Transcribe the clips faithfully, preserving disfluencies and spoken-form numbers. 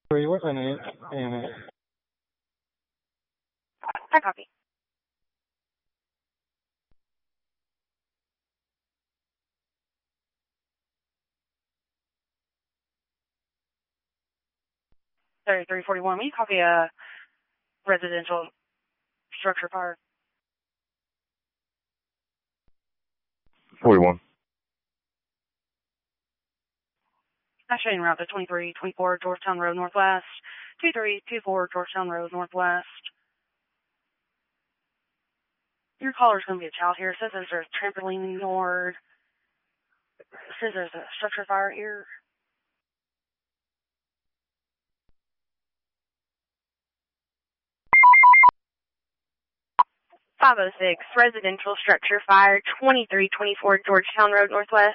Where you working at? And I copy. thirty-three forty-one, we copy a residential structure fire. forty-one. That's showing route to twenty-three twenty-four Georgetown Road Northwest, two three two four Georgetown Road Northwest. Your caller's going to be a child here. It says there's a trampoline in the yard. It says there's a structure fire here. five oh six, residential structure fire, twenty-three twenty-four Georgetown Road Northwest.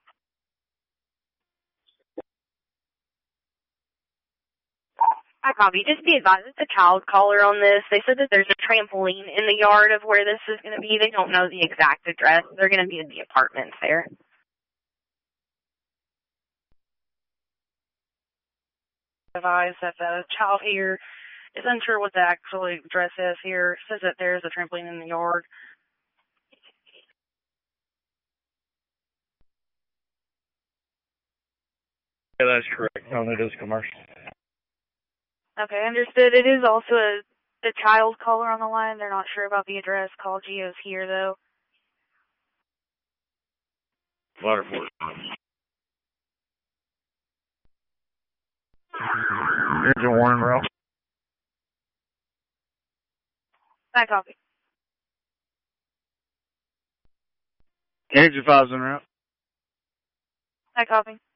I copy. Just be advised, it's a child caller on this. They said that there's a trampoline in the yard of where this is going to be. They don't know the exact address. They're going to be in the apartments there. Advised that the child here is unsure what the actual address is here. It says that there's a trampoline in the yard. Yeah, that's correct. No, it is commercial. Okay, understood. It is also a, a child caller on the line. They're not sure about the address. Call Geo's here, though. Waterford. Engine warning route. I copy. Engine five's en route. I copy.